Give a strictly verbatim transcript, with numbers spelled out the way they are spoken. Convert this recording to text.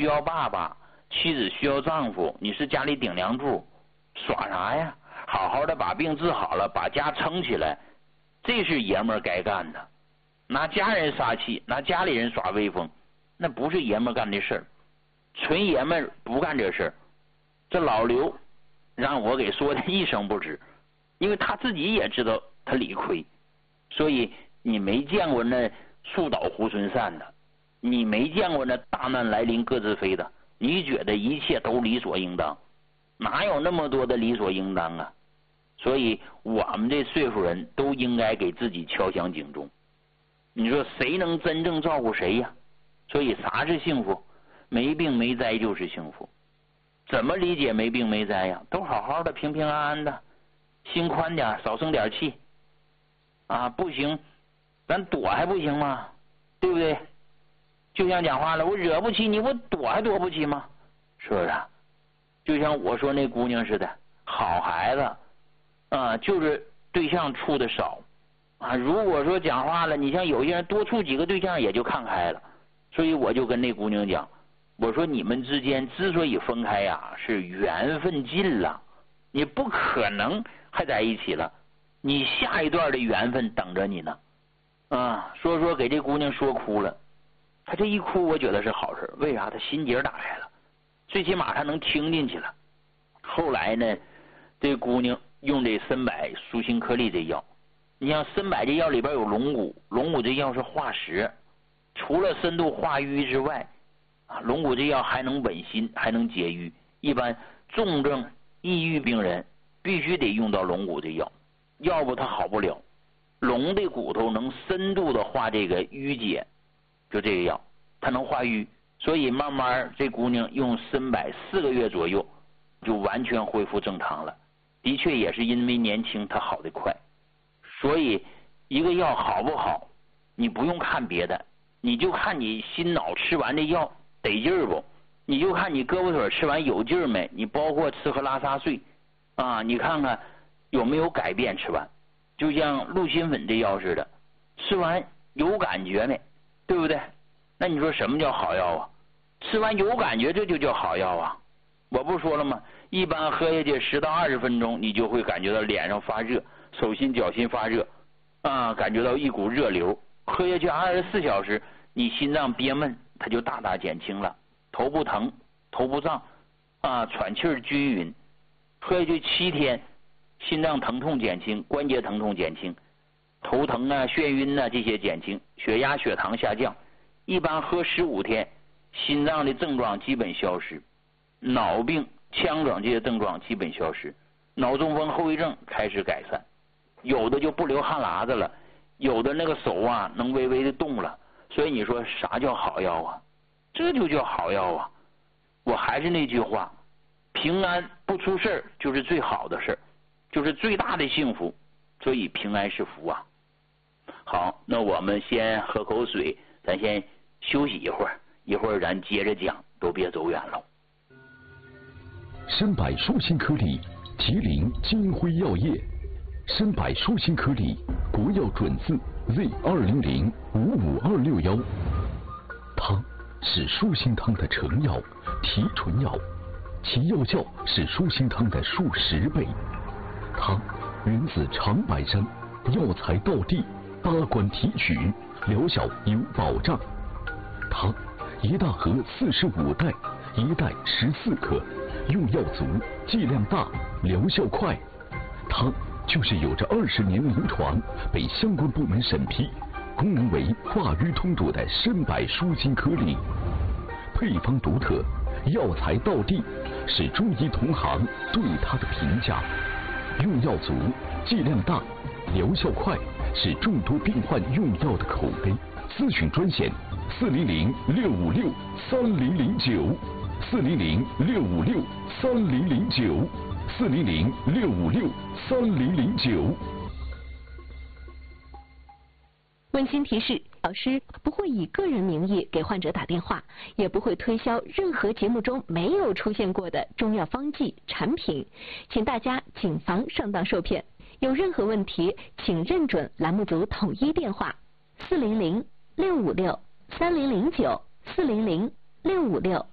需要爸爸，妻子需要丈夫，你是家里顶梁柱，耍啥呀？好好的把病治好了，把家撑起来，这是爷们儿该干的。拿家人撒气，拿家里人耍威风，那不是爷们儿干的事儿。纯爷们儿不干这事儿。这老刘让我给说的一声不值，因为他自己也知道他理亏，所以你没见过那树倒猢狲散的，你没见过那大难来临各自飞的，你觉得一切都理所应当，哪有那么多的理所应当啊？所以我们这岁数人都应该给自己敲响警钟。你说谁能真正照顾谁呀？所以啥是幸福？没病没灾就是幸福。怎么理解没病没灾呀？都好好的，平平安安的，心宽点，少生点气啊！不行，咱躲还不行吗？对不对？就像讲话了，我惹不起你，我躲还躲不起吗？是不是啊？就像我说那姑娘似的，好孩子啊，就是对象处的少啊。如果说讲话了，你像有些人多处几个对象也就看开了，所以我就跟那姑娘讲，我说你们之间之所以分开呀，是缘分尽了，你不可能还在一起了，你下一段的缘分等着你呢。啊，说说给这姑娘说哭了，她这一哭我觉得是好事，为啥？她心结打开了，最起码她能听进去了。后来呢，这姑娘用这参柏舒心颗粒这药，你像参柏这药里边有龙骨，龙骨这药是化石，除了深度化瘀之外，啊，龙骨这药还能稳心，还能解郁。一般重症抑郁病人必须得用到龙骨这药，要不他好不了。龙的骨头能深度的化这个淤结，就这个药，它能化瘀，所以慢慢这姑娘用参柏四个月左右就完全恢复正常了。的确也是因为年轻，她好得快。所以一个药好不好，你不用看别的，你就看你心脑吃完这药得劲儿不，你就看你胳膊腿吃完有劲儿没，你包括吃喝拉撒睡啊，你看看有没有改变。吃完就像鹿心粉这药似的，吃完有感觉没，对不对？那你说什么叫好药啊？吃完有感觉，这就叫好药啊。我不说了吗？一般喝下去十到二十分钟，你就会感觉到脸上发热，手心脚心发热啊，感觉到一股热流。喝下去二十四小时，你心脏憋闷它就大大减轻了，头不疼，头不胀啊，喘气儿均匀。喝下去七天，心脏疼痛减轻，关节疼痛减轻，头疼啊、眩晕啊这些减轻，血压、血糖下降。一般喝十五天，心脏的症状基本消失，脑病、腔梗这些症状基本消失，脑中风后遗症开始改善，有的就不流汗喇子了，有的那个手啊能微微的动了。所以你说啥叫好药啊？这就叫好药啊！我还是那句话，平安不出事儿就是最好的事儿，就是最大的幸福。所以平安是福啊。好，那我们先喝口水，咱先休息一会儿，一会儿咱接着讲，都别走远了。 参柏舒心颗粒，吉林金辉药业。参柏舒心颗粒，国药准字 Z 二零零五五二六幺。它是舒心汤的成药、提纯药，其药效是舒心汤的数十倍。它源自长白山，药材到地，八关提取，疗效有保障。它一大盒四十五袋，一袋十四克，用药足，剂量大，疗效快。它就是有着二十年临床，被相关部门审批，功能为化瘀通乳的参柏舒心颗粒。配方独特，药材到地，是中医同行对它的评价。用药足，剂量大，疗效快，是众多病患用药的口碑。咨询专线：四零零六五六三零零九，四零零六五六三零零九，四零零六五六三零零九。 温馨提示：老师不会以个人名义给患者打电话，也不会推销任何节目中没有出现过的中药方剂产品，请大家谨防上当受骗。有任何问题，请认准栏目组统一电话：四零零六五六三零零九，四零零六五六